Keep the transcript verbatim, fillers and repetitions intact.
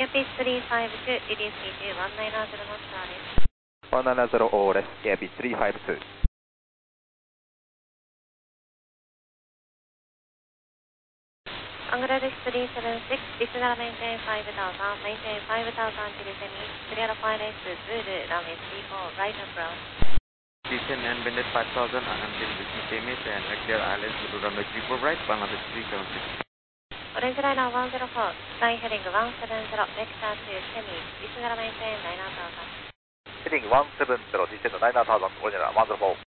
エアピースさんびゃくに、リリースにじゅういちきゅうのツアーです。 いちななゼロオーです。エアピースさんびゃくに。 アングラルさんびゃくななじゅうろく、リスナーメインテインごせん、メインテインごせんとリセミ、クリアのファイレース、ズール、ランウェイスリーフォー、ライトアプローチ。 Descend and bend at five thousand, until business damage and clear islands to runway three four right, Bangladesh three seven six. オレンジライナーいちゼロよん、フライヘディングいちななゼロ、ベクターにセミ、リスナーメインテインきゅうななゼロゼロ。 ヘディングいちななゼロ、ディセンドきゅうななゼロゼロ、オレンジライナーいちゼロよん。